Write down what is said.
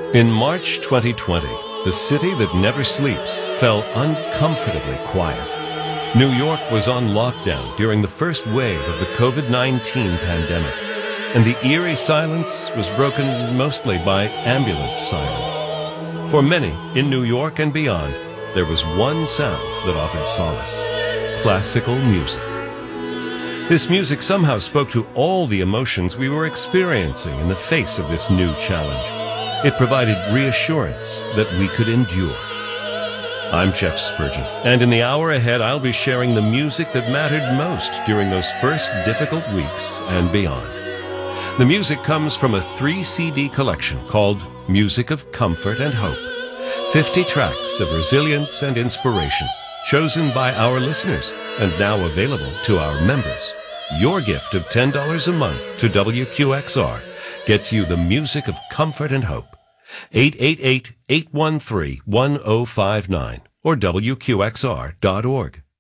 In March 2020, the city that never sleeps fell uncomfortably quiet. New York was on lockdown during the first wave of the COVID-19 pandemic, and the eerie silence was broken mostly by ambulance sirens. For many in New York and beyond, there was one sound that offered solace: classical music. This music somehow spoke to all the emotions we were experiencing in the face of this new challenge. It provided reassurance that we could endure. I'm Jeff Spurgeon, and in the hour ahead, I'll be sharing the music that mattered most during those first difficult weeks and beyond. The music comes from a 3-CD collection called Music of Comfort and Hope. 50 tracks of resilience and inspiration, chosen by our listeners and now available to our members. Your gift of $10 a month to WQXR gets you the music of comfort and hope. 888-813-1059 or WQXR.org.